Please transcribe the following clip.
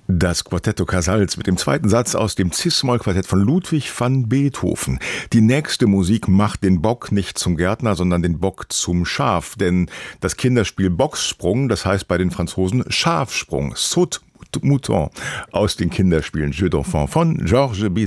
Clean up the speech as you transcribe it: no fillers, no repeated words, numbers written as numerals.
Das Quartetto Casals mit dem zweiten Satz aus dem Cis-Moll-Quartett von Ludwig van Beethoven. Die nächste Musik macht den Bock nicht zum Gärtner, sondern den Bock zum Schaf. Denn das Kinderspiel Boxsprung, das heißt bei den Franzosen Schafsprung, Saut Mouton, aus den Kinderspielen Jeux d'Enfants von Georges Bizet.